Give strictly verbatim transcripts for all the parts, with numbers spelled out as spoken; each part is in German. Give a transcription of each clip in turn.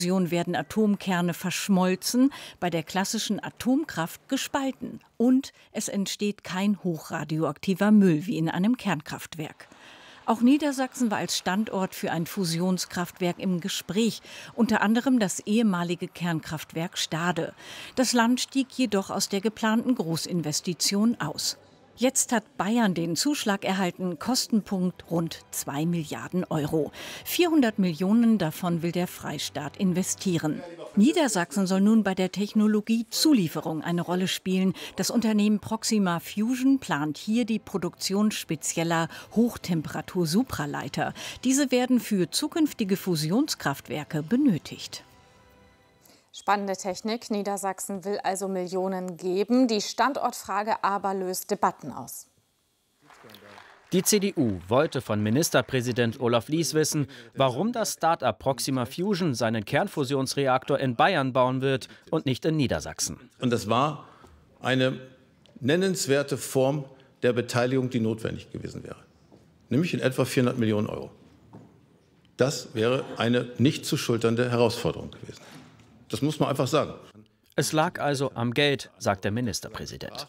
werden Atomkerne verschmolzen, bei der klassischen Atomkraft gespalten. Und es entsteht kein hochradioaktiver Müll wie in einem Kernkraftwerk. Auch Niedersachsen war als Standort für ein Fusionskraftwerk im Gespräch, unter anderem das ehemalige Kernkraftwerk Stade. Das Land stieg jedoch aus der geplanten Großinvestition aus. Jetzt hat Bayern den Zuschlag erhalten, Kostenpunkt rund zwei Milliarden Euro. vierhundert Millionen davon will der Freistaat investieren. Niedersachsen soll nun bei der Technologiezulieferung eine Rolle spielen. Das Unternehmen Proxima Fusion plant hier die Produktion spezieller Hochtemperatur-Supraleiter. Diese werden für zukünftige Fusionskraftwerke benötigt. Spannende Technik. Niedersachsen will also Millionen geben. Die Standortfrage aber löst Debatten aus. Die C D U wollte von Ministerpräsident Olaf Lies wissen, warum das Start-up Proxima Fusion seinen Kernfusionsreaktor in Bayern bauen wird und nicht in Niedersachsen. Und das war eine nennenswerte Form der Beteiligung, die notwendig gewesen wäre. Nämlich in etwa vierhundert Millionen Euro. Das wäre eine nicht zu schulternde Herausforderung gewesen. Das muss man einfach sagen. Es lag also am Geld, sagt der Ministerpräsident.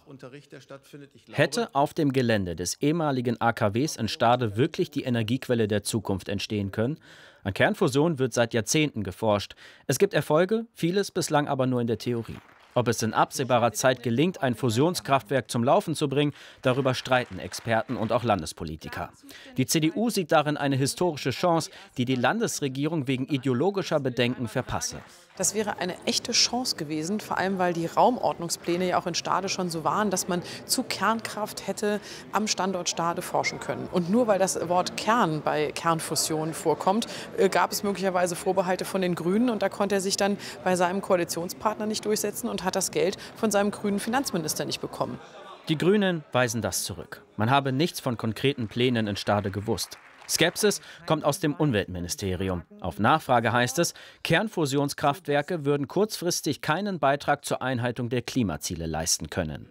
Hätte auf dem Gelände des ehemaligen A K Ws in Stade wirklich die Energiequelle der Zukunft entstehen können? An Kernfusion wird seit Jahrzehnten geforscht. Es gibt Erfolge, vieles bislang aber nur in der Theorie. Ob es in absehbarer Zeit gelingt, ein Fusionskraftwerk zum Laufen zu bringen, darüber streiten Experten und auch Landespolitiker. Die C D U sieht darin eine historische Chance, die die Landesregierung wegen ideologischer Bedenken verpasse. Das wäre eine echte Chance gewesen, vor allem weil die Raumordnungspläne ja auch in Stade schon so waren, dass man zu Kernkraft hätte am Standort Stade forschen können. Und nur weil das Wort Kern bei Kernfusion vorkommt, gab es möglicherweise Vorbehalte von den Grünen. Und da konnte er sich dann bei seinem Koalitionspartner nicht durchsetzen und hat das Geld von seinem grünen Finanzminister nicht bekommen. Die Grünen weisen das zurück. Man habe nichts von konkreten Plänen in Stade gewusst. Skepsis kommt aus dem Umweltministerium. Auf Nachfrage heißt es, Kernfusionskraftwerke würden kurzfristig keinen Beitrag zur Einhaltung der Klimaziele leisten können.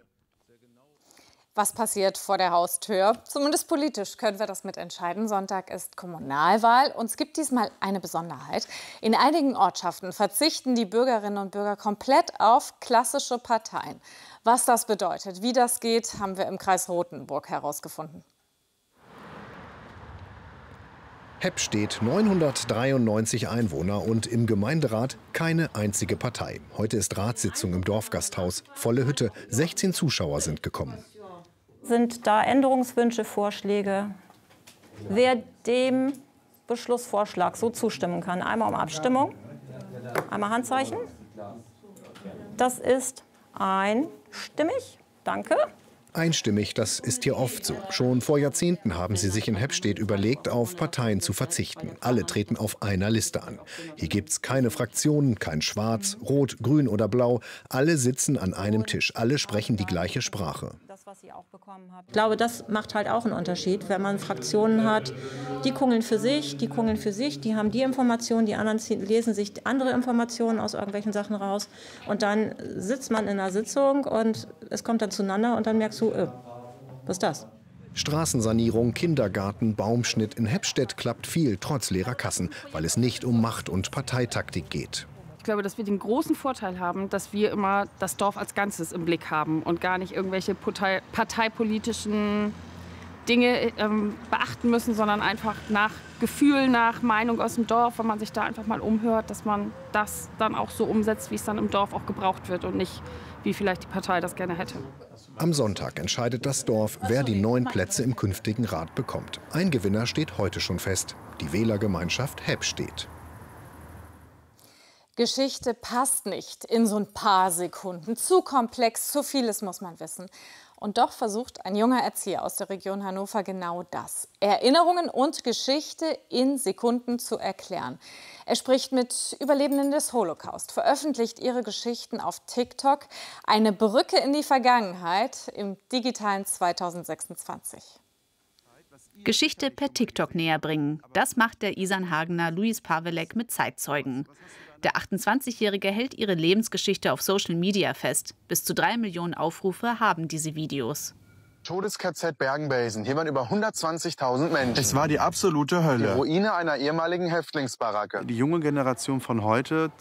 Was passiert vor der Haustür? Zumindest politisch können wir das mitentscheiden. Sonntag ist Kommunalwahl und es gibt diesmal eine Besonderheit. In einigen Ortschaften verzichten die Bürgerinnen und Bürger komplett auf klassische Parteien. Was das bedeutet, wie das geht, haben wir im Kreis Rothenburg herausgefunden. Heppstedt, neunhundertdreiundneunzig Einwohner und im Gemeinderat keine einzige Partei. Heute ist Ratssitzung im Dorfgasthaus. Volle Hütte, sechzehn Zuschauer sind gekommen. Sind da Änderungswünsche, Vorschläge? Wer dem Beschlussvorschlag so zustimmen kann? Einmal um Abstimmung, einmal Handzeichen. Das ist einstimmig. Danke. Einstimmig, das ist hier oft so. Schon vor Jahrzehnten haben sie sich in Heppstedt überlegt, auf Parteien zu verzichten. Alle treten auf einer Liste an. Hier gibt's keine Fraktionen, kein Schwarz, Rot, Grün oder Blau. Alle sitzen an einem Tisch. Alle sprechen die gleiche Sprache. Ich glaube, das macht halt auch einen Unterschied, wenn man Fraktionen hat, die kungeln für sich, die kungeln für sich, die haben die Informationen, die anderen lesen sich andere Informationen aus irgendwelchen Sachen raus. Und dann sitzt man in einer Sitzung und es kommt dann zueinander und dann merkst du, äh, was ist das? Straßensanierung, Kindergarten, Baumschnitt. In Heppstedt klappt viel, trotz leerer Kassen, weil es nicht um Macht- und Parteitaktik geht. Ich glaube, dass wir den großen Vorteil haben, dass wir immer das Dorf als Ganzes im Blick haben und gar nicht irgendwelche partei parteipolitischen Dinge ähm, beachten müssen, sondern einfach nach Gefühl, nach Meinung aus dem Dorf, wenn man sich da einfach mal umhört, dass man das dann auch so umsetzt, wie es dann im Dorf auch gebraucht wird und nicht, wie vielleicht die Partei das gerne hätte. Am Sonntag entscheidet das Dorf, wer die neun Plätze im künftigen Rat bekommt. Ein Gewinner steht heute schon fest, die Wählergemeinschaft Heppstedt. Geschichte passt nicht in so ein paar Sekunden. Zu komplex, zu vieles muss man wissen. Und doch versucht ein junger Erzieher aus der Region Hannover genau das. Erinnerungen und Geschichte in Sekunden zu erklären. Er spricht mit Überlebenden des Holocaust, veröffentlicht ihre Geschichten auf TikTok. Eine Brücke in die Vergangenheit im digitalen zweitausendsechsundzwanzig. Geschichte per TikTok näher bringen. Das macht der Isernhagener Luis Pavelek mit Zeitzeugen. Der achtundzwanzigjährige hält ihre Lebensgeschichte auf Social Media fest. Bis zu drei Millionen Aufrufe haben diese Videos. Todes-K Z Bergen-Belsen. Hier waren über hundertzwanzigtausend Menschen. Es war die absolute Hölle. Die Ruine einer ehemaligen Häftlingsbaracke. Die junge Generation von heute